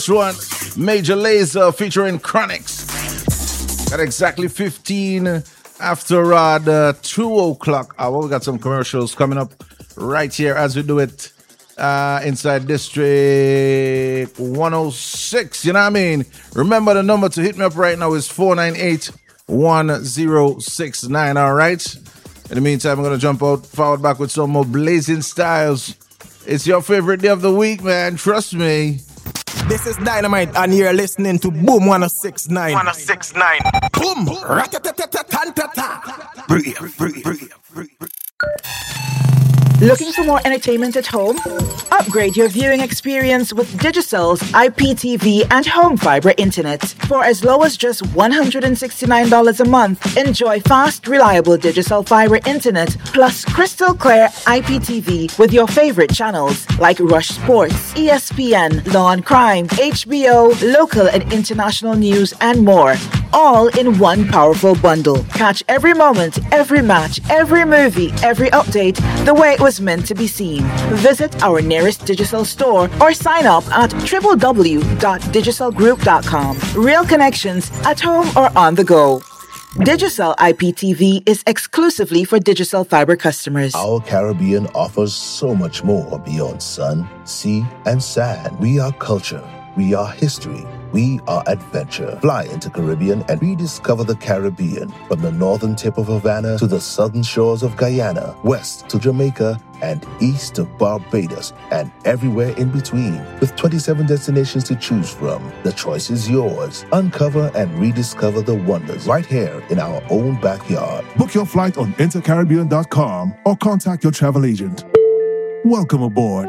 One, Major Lazer featuring Chronix. At exactly 15 after the 2 o'clock hour. We got some commercials coming up right here as we do it inside District 106. You know what I mean? Remember the number to hit me up right now is 498-1069. All right? In the meantime, I'm going to jump out forward back with some more blazing styles. It's your favorite day of the week, man. Trust me. This is Dynamite, and you're listening to Boom 1069. 1069. Boom! Rat-a-ta-ta-ta-ta-ta. Breathe. Looking for more entertainment at home? Upgrade your viewing experience with Digicel's IPTV and home fiber internet. For as low as just $169 a month, enjoy fast, reliable Digicel fiber internet plus crystal clear IPTV with your favorite channels like Rush Sports, ESPN, Law and Crime, HBO, local and international news, and more. All in one powerful bundle. Catch every moment, every match, every movie, every update the way it was meant to be seen. Visit our nearest Digicel store or sign up at www.digicelgroup.com. Real connections at home or on the go. Digicel IPTV is exclusively for Digicel fiber customers. Our Caribbean offers so much more beyond sun, sea, and sand. We are culture. We are history. We are adventure. Fly into Caribbean and rediscover the Caribbean. From the northern tip of Havana to the southern shores of Guyana, west to Jamaica, and east to Barbados, and everywhere in between. With 27 destinations to choose from, the choice is yours. Uncover and rediscover the wonders right here in our own backyard. Book your flight on intercaribbean.com or contact your travel agent. Welcome aboard.